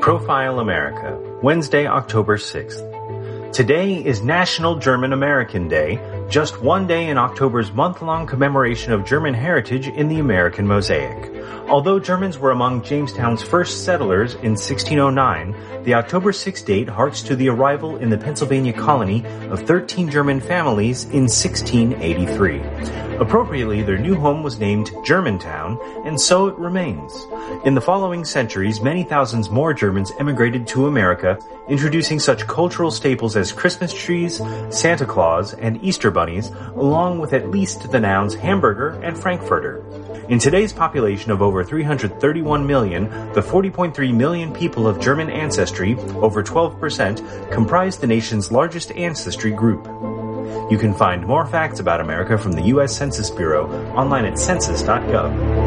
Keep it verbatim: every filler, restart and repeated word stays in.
Profile America, Wednesday, October sixth. Today is National German American Day, just one day in October's month-long commemoration of German heritage in the American mosaic. Although Germans were among Jamestown's first settlers in sixteen oh nine, the October sixth date harks to the arrival in the Pennsylvania colony of thirteen German families in sixteen eighty-three. Appropriately, their new home was named Germantown, and so it remains. In the following centuries, many thousands more Germans emigrated to America, introducing such cultural staples as Christmas trees, Santa Claus, and Easter bunnies, along with at least the nouns hamburger and frankfurter. In today's population of over three hundred thirty-one million, the forty point three million people of German ancestry, over twelve percent, comprise the nation's largest ancestry group. You can find more facts about America from the U S Census Bureau online at census dot gov.